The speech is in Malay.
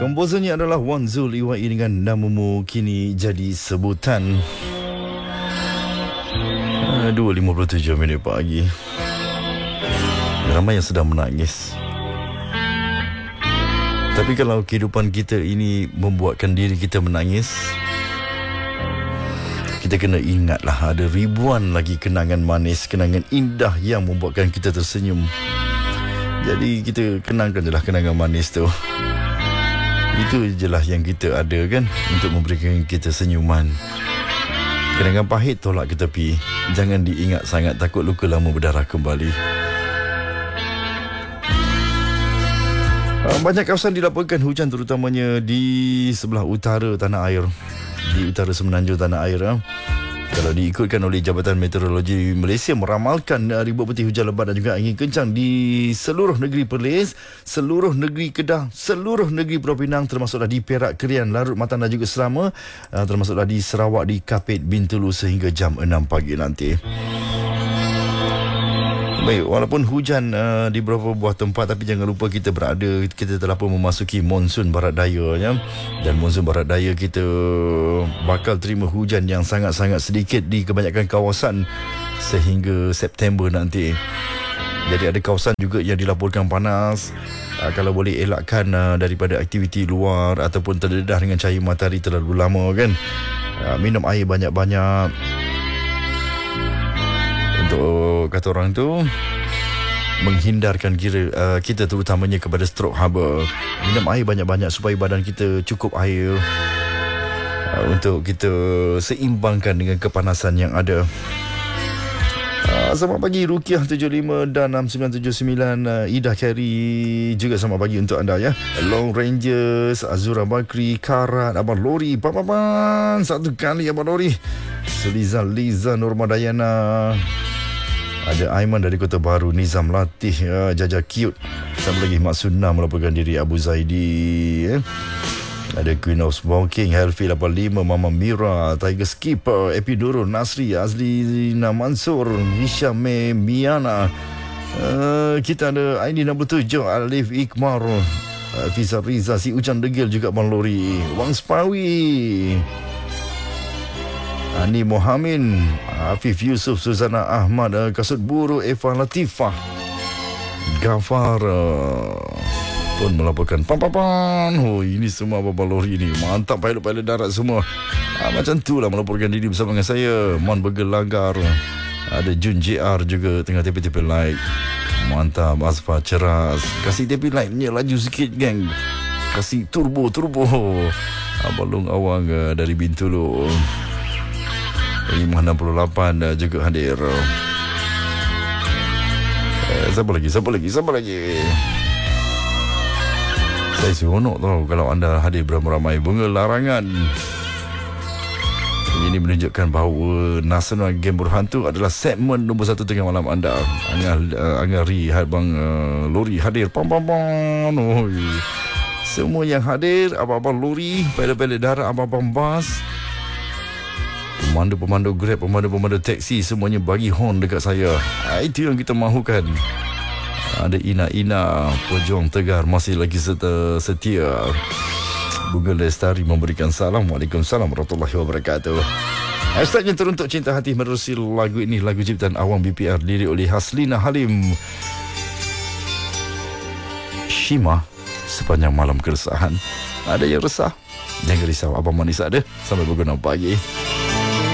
Komposernya adalah Wan Zul Iwai dengan Namamu Kini Jadi Sebutan. 2.57 minit pagi. Ramai yang sedang menangis. Tapi kalau kehidupan kita ini membuatkan diri kita menangis, kita kena ingatlah ada ribuan lagi kenangan manis, kenangan indah yang membuatkan kita tersenyum. Jadi kita kenangkan je lah kenangan manis tu. Itu je lah yang kita ada kan, untuk memberikan kita senyuman. Kenangan pahit tolak ke tepi. Jangan diingat sangat, takut luka lama berdarah kembali. Banyak kawasan dilaporkan hujan, terutamanya di sebelah utara tanah air, di utara semenanjung tanah air. Kalau diikutkan oleh Jabatan Meteorologi Malaysia, meramalkan ribuan peti hujan lebat dan juga angin kencang di seluruh negeri Perlis, seluruh negeri Kedah, seluruh negeri Pulau Pinang, termasuklah di Perak, Krian, Larut, Matan dan juga Selama, termasuklah di Sarawak, di Kapit, Bintulu sehingga jam 6 pagi nanti. Baik, walaupun hujan di beberapa buah tempat, tapi jangan lupa kita telah pun memasuki monsun barat daya ya. Dan monsun barat daya kita bakal terima hujan yang sangat-sangat sedikit di kebanyakan kawasan sehingga September nanti. Jadi ada kawasan juga yang dilaporkan panas. Kalau boleh elakkan daripada aktiviti luar ataupun terdedah dengan cahaya matahari terlalu lama kan. Minum air banyak-banyak. Untuk kata orang tu, menghindarkan kita terutamanya kepada stroke haba. Minum air banyak-banyak supaya badan kita cukup air untuk kita seimbangkan dengan kepanasan yang ada. Selamat pagi Rukiah 75 dan 6979, Ida Carey juga selamat pagi untuk anda ya. Long Rangers, Azura Bakri, Karat, Abang Lori, Papapan satu kali Abang Lori, Suliza, Liza, Norma Dayana. Ada Aiman dari Kota Baru, Nizam Latih, Jaja Cute. Sama lagi Mak Sunnah melaporkan diri, Abu Zaidi. Ada Queen of Smoking, Helfi 85, Mama Mira, Tiger Skipper, Epiduro, Nasri, Azlina Mansur, Hisham Miana. Kita ada Aini 67, Alif Ikmar, Fiza Riza, Si Ucan Degil juga Abang Lori, Wang Spawi, Ani Mohamin, Afif Yusuf, Suzana Ahmad, Kasut Buru, Eva Latifah, Gafar pun melaporkan Pampapan. Oh, ini semua Abang Lori ni mantap, pilot-pilot darat semua. Macam tu lah melaporkan diri bersama dengan saya. Mon Bergelanggar, ada Jun JR juga tengah tepi-tepi light. Mantap. Asfar Ceras, kasih tepi lightnya laju sikit geng, kasih turbo. Abang Long Awang dari Bintulu, 568 juga hadir. Siapa lagi? Saya seronok tau kalau anda hadir beramai-ramai. Bunga Larangan, ini menunjukkan bahawa Nasional Game Berhantu adalah segmen nombor 1 tengah malam anda. Angari, Abang Lori hadir. Semua yang hadir, Abang Lori, pilot-pilot darat, Abang Bas, pemandu Grab, pemandu taksi, semuanya bagi horn dekat saya. Itu yang kita mahukan. Ada Ina, pejuang tegar masih lagi setia. Bunga Lestari memberikan salam. Waalaikumsalam warahmatullahi wabarakatuh. Hashtagnya teruntuk cinta hati menerusi lagu ini, lagu ciptaan Awang BPR, lirik oleh Haslina Halim. Shima, sepanjang malam keresahan. Ada yang resah? Jangan risau, Abang Manis ada. Sampai pukul 6 pagi.